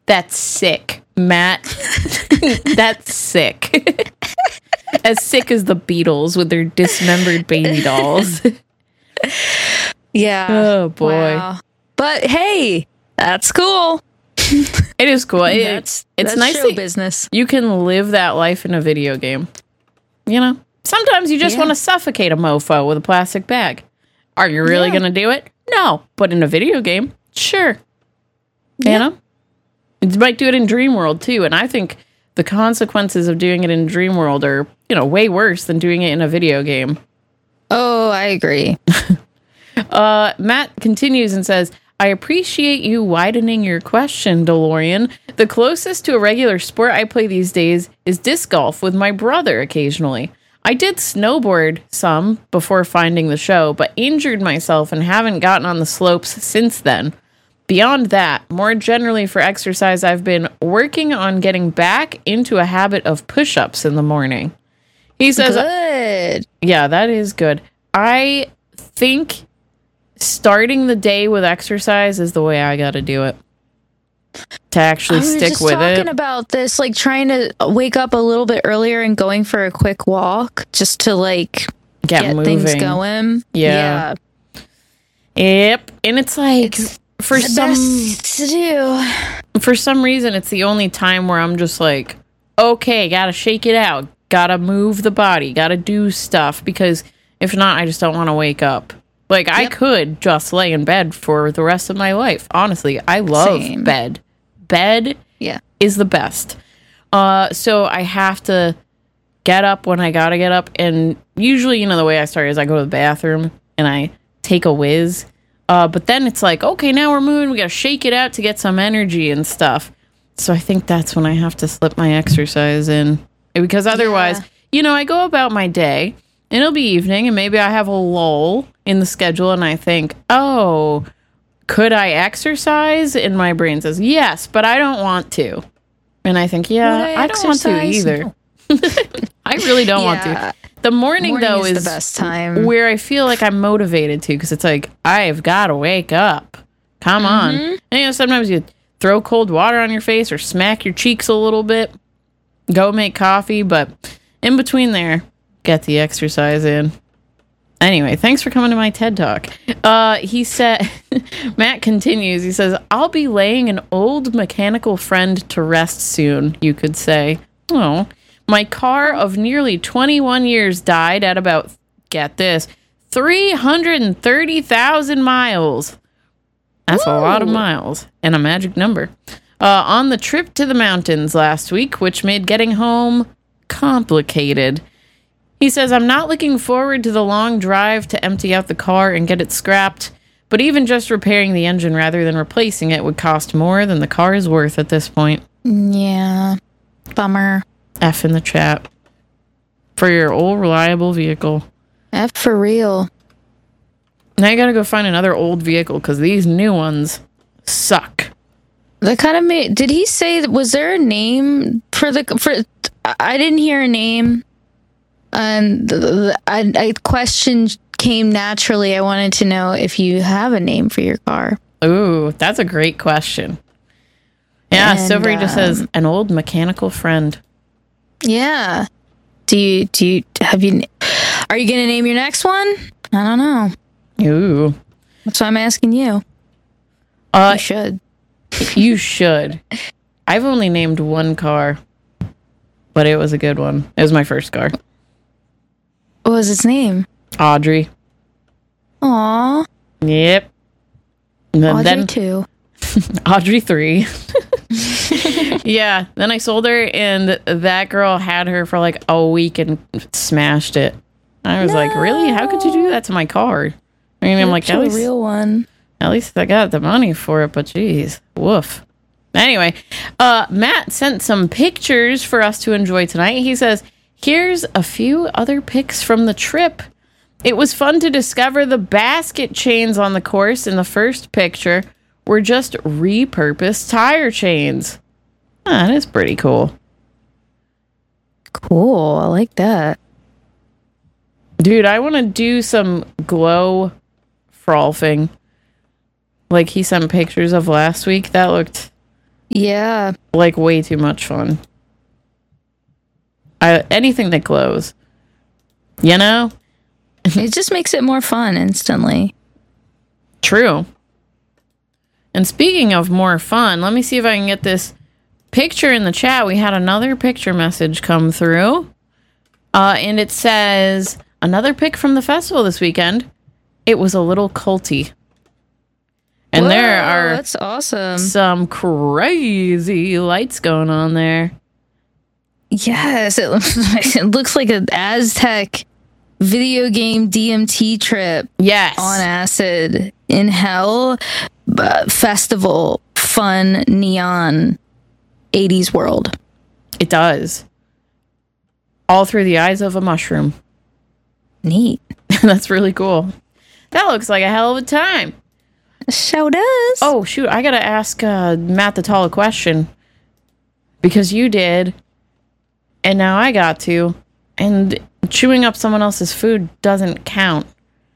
That's sick, Matt. That's sick. As sick as the Beatles with their dismembered baby dolls. Yeah. Oh, boy. Wow. But hey, that's cool. It is cool. It's nice show that business. you can live that life in a video game. You know? Sometimes you just want to suffocate a mofo with a plastic bag. Are you really going to do it? No. But in a video game, sure. Yeah. You know? You might do it in Dream World, too. And I think the consequences of doing it in Dream World are, way worse than doing it in a video game. Oh, I agree. Matt continues and says, I appreciate you widening your question, DeLorean. The closest to a regular sport I play these days is disc golf with my brother occasionally. I did snowboard some before finding the show, but injured myself and haven't gotten on the slopes since then. Beyond that, more generally for exercise, I've been working on getting back into a habit of push-ups in the morning. He says, Good. Yeah, that is good. I think starting the day with exercise is the way I got to do it. To actually stick with it. I was talking about this, like trying to wake up a little bit earlier and going for a quick walk just to like get things going. Yeah. Yep. And it's like for some reason it's the only time where I'm just like, okay, gotta shake it out, gotta move the body, gotta do stuff, because if not, I just don't want to wake up. Like, I could just lay in bed for the rest of my life. Honestly, I love bed. Bed is the best. So I have to get up when I gotta get up. And usually, the way I start is I go to the bathroom and I take a whiz. But then it's like, okay, now we're moving. We gotta shake it out to get some energy and stuff. So I think that's when I have to slip my exercise in. Because otherwise, I go about my day. And it'll be evening, and maybe I have a lull in the schedule, and I think, oh, could I exercise? And my brain says, yes, but I don't want to. And I think, I don't want to either. I really don't want to. The morning though, is the best time. Where I feel like I'm motivated to, because it's like, I've got to wake up. Come on. And, sometimes you throw cold water on your face or smack your cheeks a little bit, go make coffee, but in between there, get the exercise in. Anyway, thanks for coming to my TED Talk. He said, Matt continues, he says, I'll be laying an old mechanical friend to rest soon, you could say. Oh, my car of nearly 21 years died at about, get this, 330,000 miles. That's a lot of miles and a magic number. On the trip to the mountains last week, which made getting home complicated. He says, I'm not looking forward to the long drive to empty out the car and get it scrapped, but even just repairing the engine rather than replacing it would cost more than the car is worth at this point. Yeah. Bummer. F in the chat. For your old reliable vehicle. F for real. Now you gotta go find another old vehicle, because these new ones suck. That kind of made... Did he say... Was there a name for the... I didn't hear a name. And a question came naturally. I wanted to know if you have a name for your car. Ooh, that's a great question. Yeah, Silvery just says, an old mechanical friend. Yeah. Are you going to name your next one? I don't know. Ooh. That's why I'm asking you. You should. You should. I've only named one car, but it was a good one. It was my first car. What was its name? Audrey. Aww. Yep. Audrey 2. Audrey 3. Yeah. Then I sold her, and that girl had her for like a week and smashed it. I was like, really? How could you do that to my car? I mean, I'm like, at least, a real one. At least I got the money for it, but geez, woof. Anyway, Matt sent some pictures for us to enjoy tonight. He says, here's a few other pics from the trip. It was fun to discover the basket chains on the course in the first picture were just repurposed tire chains. That is pretty cool. Cool. I like that. Dude, I want to do some glow frolfing. Like he sent pictures of last week. That looked Yeah. Like, way too much fun. Anything that glows. You know? It just makes it more fun instantly. True. And speaking of more fun, let me see if I can get this picture in the chat. We had another picture message come through. And it says, another pic from the festival this weekend. It was a little culty. And there are that's awesome. Some crazy lights going on there. Yes, it looks like an Aztec video game DMT trip. Yes. On acid in hell. Festival, fun, neon, 80s world. It does. All through the eyes of a mushroom. Neat. That's really cool. That looks like a hell of a time. Show does. Oh, shoot. I got to ask Matt the Tall a question. Because you did. And now I got to. And chewing up someone else's food doesn't count.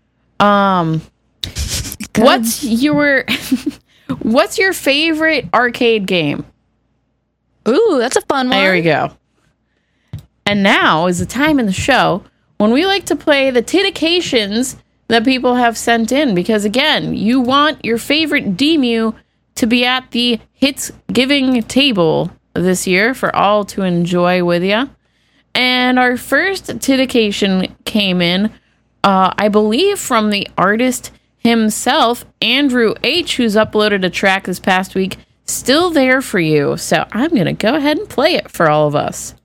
What's your favorite arcade game? Ooh, that's a fun one. There we go. And now is the time in the show when we like to play the titications that people have sent in. Because again, you want your favorite Demu to be at the Hits Giving table this year for all to enjoy with you. And our first titication came in, I believe, from the artist himself, Andrew H., who's uploaded a track this past week, Still There For You. So I'm going to go ahead and play it for all of us.